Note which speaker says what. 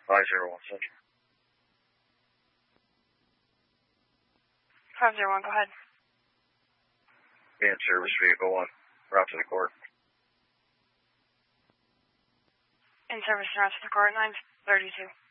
Speaker 1: 5016.
Speaker 2: 501, go ahead.
Speaker 1: In service vehicle 1, route to the court.
Speaker 2: In service route to the court, 932.